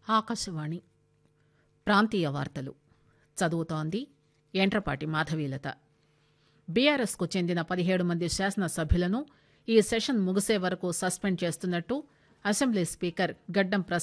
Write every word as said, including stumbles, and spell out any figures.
ఆకాశవాణి ప్రాంతీయ వార్తలు చదువుతోంది యంట్రపాటి మాధవీలత. బీఆర్ఎస్ కు చెందిన పదిహేడు మంది శాసనసభ్యులను ఈ సెషన్ ముగిసే వరకు సస్పెండ్ చేస్తున్నట్టు అసెంబ్లీ స్పీకర్ గడ్డం